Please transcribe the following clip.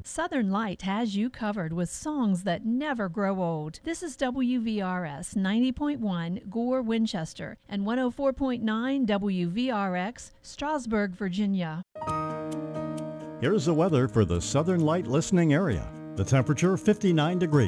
Southern Light has you covered with songs that never grow old. This is WVRS 90.1 Gore, Winchester, and 104.9 WVRX, Strasburg, Virginia. Here's the weather for the Southern Light listening area. The temperature 59 degrees.